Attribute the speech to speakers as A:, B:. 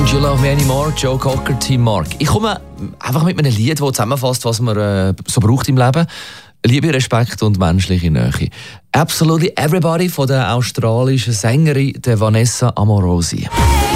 A: Don't You Love Me Anymore, Joe Cocker, Team Mark. Ich komme einfach mit einem Lied, das zusammenfasst, was man so braucht im Leben. Liebe, Respekt und menschliche Nähe. Absolutely Everybody von der australischen Sängerin der Vanessa Amorosi.